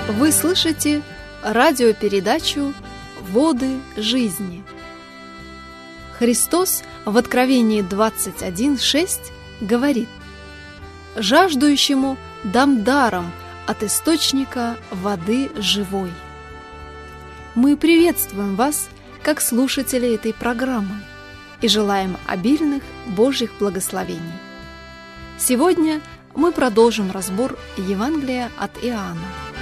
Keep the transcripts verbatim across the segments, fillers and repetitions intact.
Вы слышите радиопередачу «Воды жизни». Христос в Откровении двадцать один шесть говорит: «Жаждущему дам даром от источника воды живой». Мы приветствуем вас, как слушатели этой программы, и желаем обильных Божьих благословений. Сегодня мы продолжим разбор Евангелия от Иоанна.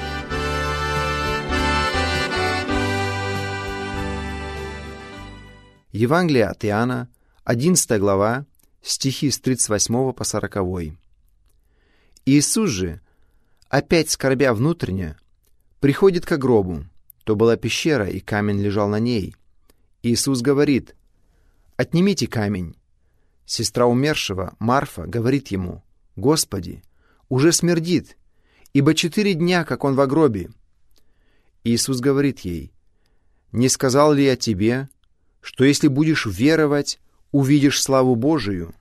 Евангелие от Иоанна, одиннадцатая глава, стихи с тридцать восьмого по сороковой. Иисус же, опять скорбя внутренне, приходит к гробу. То была пещера, и камень лежал на ней. Иисус говорит: «Отнимите камень». Сестра умершего, Марфа, говорит ему: «Господи, уже смердит, ибо четыре дня, как он во гробе». Иисус говорит ей: «Не сказал ли я тебе, что если будешь веровать, увидишь славу Божию?»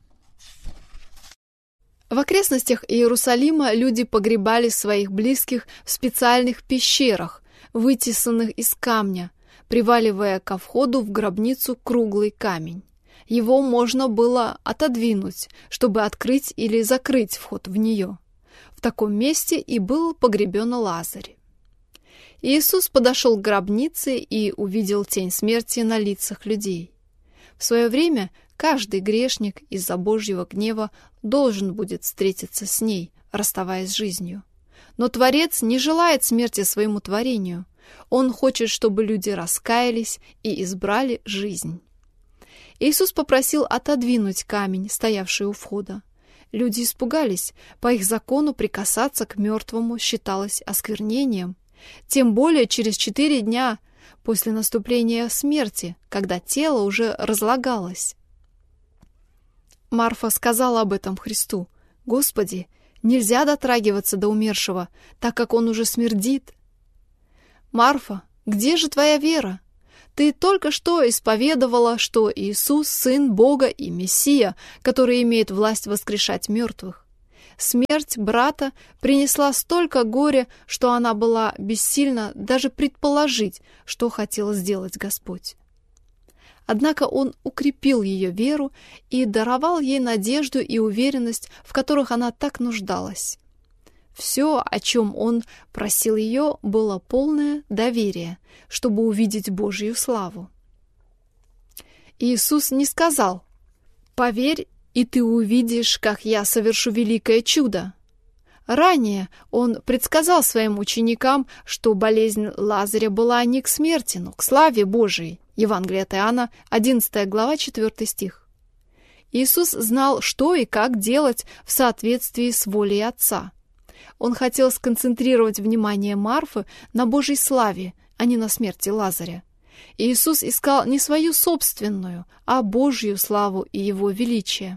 В окрестностях Иерусалима люди погребали своих близких в специальных пещерах, вытесанных из камня, приваливая ко входу в гробницу круглый камень. Его можно было отодвинуть, чтобы открыть или закрыть вход в нее. В таком месте и был погребен Лазарь. Иисус подошел к гробнице и увидел тень смерти на лицах людей. В свое время каждый грешник из-за Божьего гнева должен будет встретиться с ней, расставаясь с жизнью. Но Творец не желает смерти своему творению. Он хочет, чтобы люди раскаялись и избрали жизнь. Иисус попросил отодвинуть камень, стоявший у входа. Люди испугались. По их закону прикасаться к мертвому считалось осквернением. Тем более через четыре дня после наступления смерти, когда тело уже разлагалось. Марфа сказала об этом Христу: «Господи, нельзя дотрагиваться до умершего, так как он уже смердит». «Марфа, где же твоя вера? Ты только что исповедовала, что Иисус — Сын Бога и Мессия, который имеет власть воскрешать мертвых. Смерть брата принесла столько горя, что она была бессильна даже предположить, что хотел сделать Господь». Однако Он укрепил ее веру и даровал ей надежду и уверенность, в которых она так нуждалась. Все, о чем Он просил ее, было полное доверие, чтобы увидеть Божью славу. Иисус не сказал: «Поверь, и ты увидишь, как я совершу великое чудо». Ранее Он предсказал своим ученикам, что болезнь Лазаря была не к смерти, но к славе Божией. Евангелие от Иоанна, одиннадцатая глава, четвёртый стих. Иисус знал, что и как делать в соответствии с волей Отца. Он хотел сконцентрировать внимание Марфы на Божьей славе, а не на смерти Лазаря. Иисус искал не свою собственную, а Божью славу и Его величие.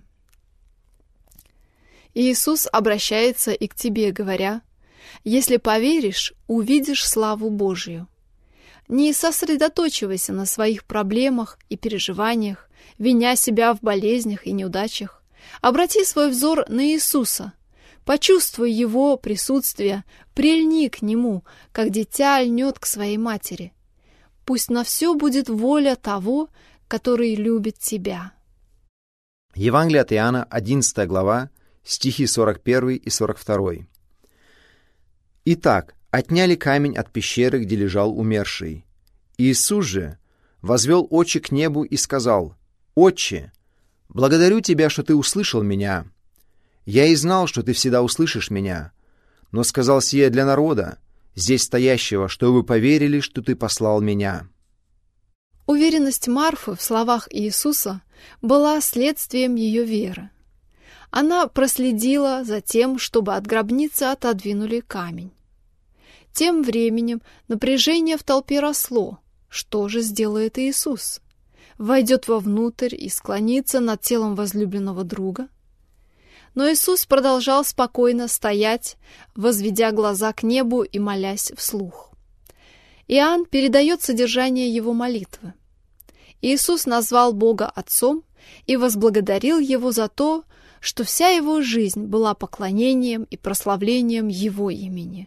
Иисус обращается и к тебе, говоря: «Если поверишь, увидишь славу Божию». Не сосредоточивайся на своих проблемах и переживаниях, виня себя в болезнях и неудачах. Обрати свой взор на Иисуса. Почувствуй Его присутствие, прильни к Нему, как дитя льнет к своей матери. Пусть на все будет воля того, который любит тебя. Евангелие от Иоанна, одиннадцатая глава, стихи сорок первый и сорок второй. «Итак, отняли камень от пещеры, где лежал умерший. Иисус же возвел очи к небу и сказал: «Отче, благодарю Тебя, что Ты услышал меня. Я и знал, что Ты всегда услышишь меня, но сказал сие для народа, здесь стоящего, чтобы вы поверили, что Ты послал меня». Уверенность Марфы в словах Иисуса была следствием ее веры. Она проследила за тем, чтобы от гробницы отодвинули камень. Тем временем напряжение в толпе росло. Что же сделает Иисус? Войдет вовнутрь и склонится над телом возлюбленного друга? Но Иисус продолжал спокойно стоять, возведя глаза к небу и молясь вслух. Иоанн передает содержание его молитвы. Иисус назвал Бога Отцом и возблагодарил Его за то, что вся Его жизнь была поклонением и прославлением Его имени.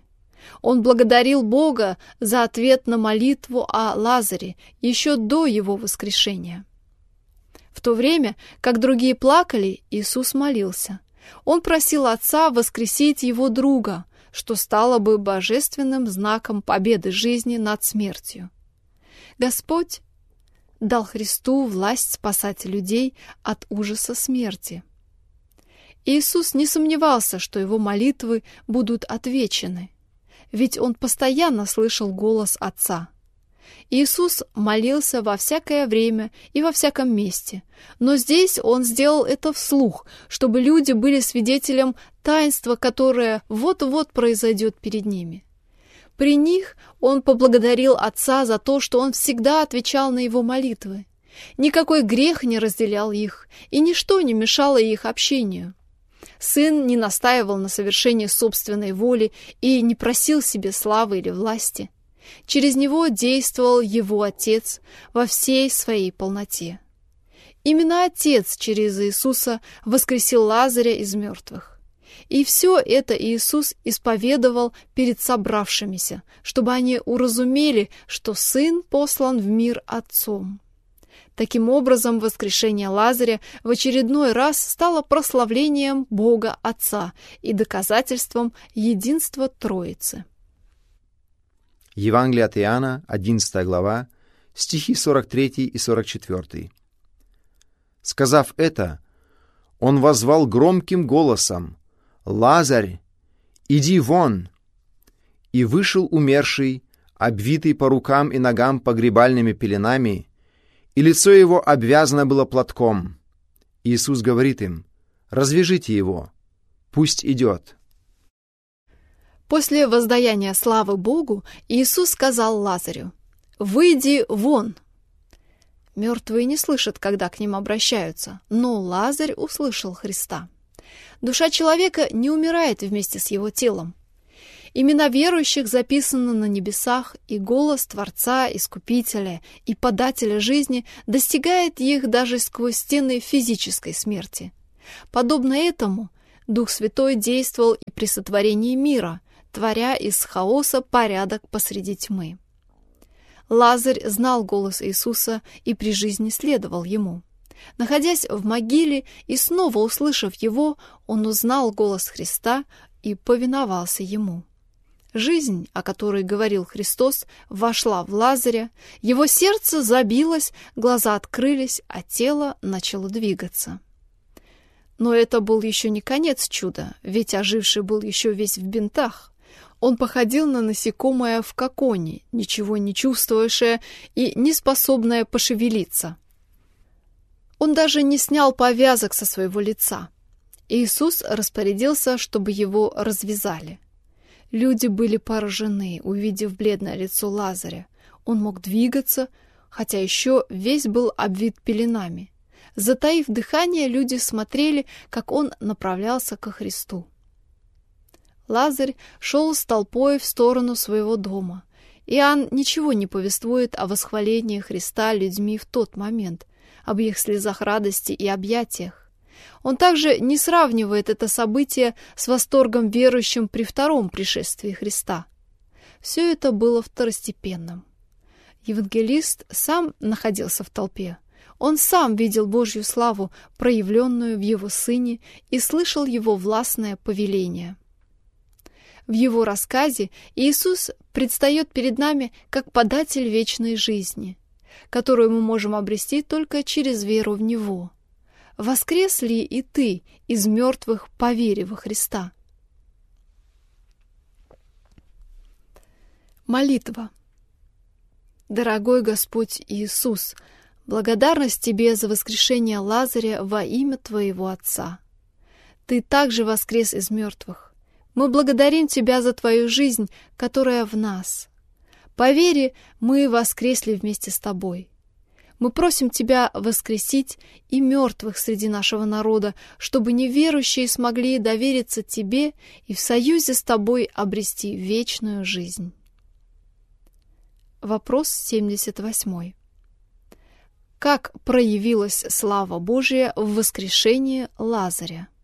Он благодарил Бога за ответ на молитву о Лазаре еще до его воскрешения. В то время, как другие плакали, Иисус молился. Он просил Отца воскресить его друга, что стало бы божественным знаком победы жизни над смертью. Господь дал Христу власть спасать людей от ужаса смерти. Иисус не сомневался, что его молитвы будут отвечены, ведь он постоянно слышал голос Отца. Иисус молился во всякое время и во всяком месте, но здесь он сделал это вслух, чтобы люди были свидетелем таинства, которое вот-вот произойдет перед ними. При них он поблагодарил Отца за то, что он всегда отвечал на его молитвы. Никакой грех не разделял их, и ничто не мешало их общению. Сын не настаивал на совершении собственной воли и не просил себе славы или власти. Через него действовал его Отец во всей своей полноте. Именно Отец через Иисуса воскресил Лазаря из мертвых. И все это Иисус исповедовал перед собравшимися, чтобы они уразумели, что Сын послан в мир Отцом. Таким образом, воскрешение Лазаря в очередной раз стало прославлением Бога Отца и доказательством единства Троицы. Евангелие от Иоанна, одиннадцатая глава, стихи сорок третий и сорок четвёртый. Сказав это, он воззвал громким голосом: «Лазарь, иди вон!» И вышел умерший, обвитый по рукам и ногам погребальными пеленами, и лицо его обвязано было платком. Иисус говорит им: «Развяжите его, пусть идет». После воздаяния славы Богу Иисус сказал Лазарю: «Выйди вон!» Мертвые не слышат, когда к ним обращаются, но Лазарь услышал Христа. Душа человека не умирает вместе с его телом. Имена верующих записаны на небесах, и голос Творца, Искупителя и Подателя жизни достигает их даже сквозь стены физической смерти. Подобно этому Дух Святой действовал и при сотворении мира, творя из хаоса порядок посреди тьмы. Лазарь знал голос Иисуса и при жизни следовал ему. Находясь в могиле и снова услышав его, он узнал голос Христа и повиновался ему. Жизнь, о которой говорил Христос, вошла в Лазаря, его сердце забилось, глаза открылись, а тело начало двигаться. Но это был еще не конец чуда, ведь оживший был еще весь в бинтах. Он походил на насекомое в коконе, ничего не чувствующее и не способное пошевелиться. Он даже не снял повязок со своего лица. Иисус распорядился, чтобы его развязали. Люди были поражены, увидев бледное лицо Лазаря. Он мог двигаться, хотя еще весь был обвит пеленами. Затаив дыхание, люди смотрели, как он направлялся ко Христу. Лазарь шел с толпой в сторону своего дома. Иоанн ничего не повествует о восхвалении Христа людьми в тот момент, об их слезах радости и объятиях. Он также не сравнивает это событие с восторгом верующим при втором пришествии Христа. Все это было второстепенным. Евангелист сам находился в толпе. Он сам видел Божью славу, проявленную в Его Сыне, и слышал Его властное повеление. В Его рассказе Иисус предстает перед нами как податель вечной жизни, которую мы можем обрести только через веру в Него. Воскрес ли и ты из мертвых по вере во Христа? Молитва. Дорогой Господь Иисус, благодарность Тебе за воскрешение Лазаря во имя Твоего Отца. Ты также воскрес из мертвых. Мы благодарим Тебя за Твою жизнь, которая в нас. По вере мы воскресли вместе с Тобой. Мы просим Тебя воскресить и мертвых среди нашего народа, чтобы неверующие смогли довериться Тебе и в союзе с Тобой обрести вечную жизнь. Вопрос семьдесят восьмой. Как проявилась слава Божия в воскрешении Лазаря?